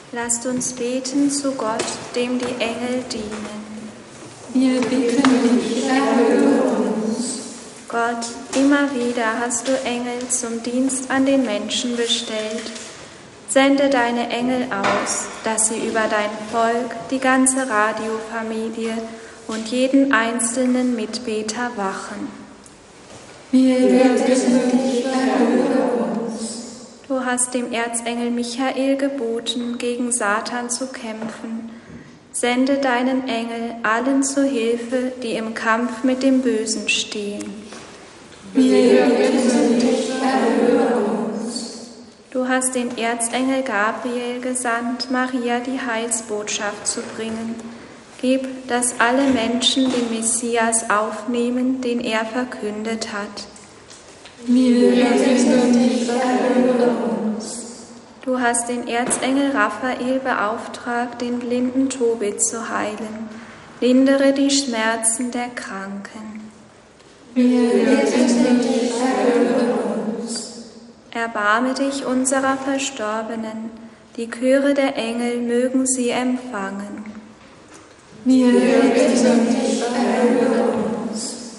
Lasst uns beten zu Gott, dem die Engel dienen. Wir bitten dich, erhöre uns. Gott, immer wieder hast du Engel zum Dienst an den Menschen bestellt. Sende deine Engel aus, dass sie über dein Volk, die ganze Radiofamilie und jeden einzelnen Mitbeter wachen. Wir bitten dich, erhöre uns. Du hast dem Erzengel Michael geboten, gegen Satan zu kämpfen. Sende deinen Engel allen zu Hilfe, die im Kampf mit dem Bösen stehen. Wir bitten dich, erhöre uns. Du hast den Erzengel Gabriel gesandt, Maria die Heilsbotschaft zu bringen. Gib, dass alle Menschen den Messias aufnehmen, den er verkündet hat. Wir bitten dich, erhöre uns. Du hast den Erzengel Raphael beauftragt, den blinden Tobit zu heilen. Lindere die Schmerzen der Kranken. Wir bitten dich, erhöre uns. Erbarme dich unserer Verstorbenen, die Chöre der Engel mögen sie empfangen. Wir bitten dich, erhöre uns.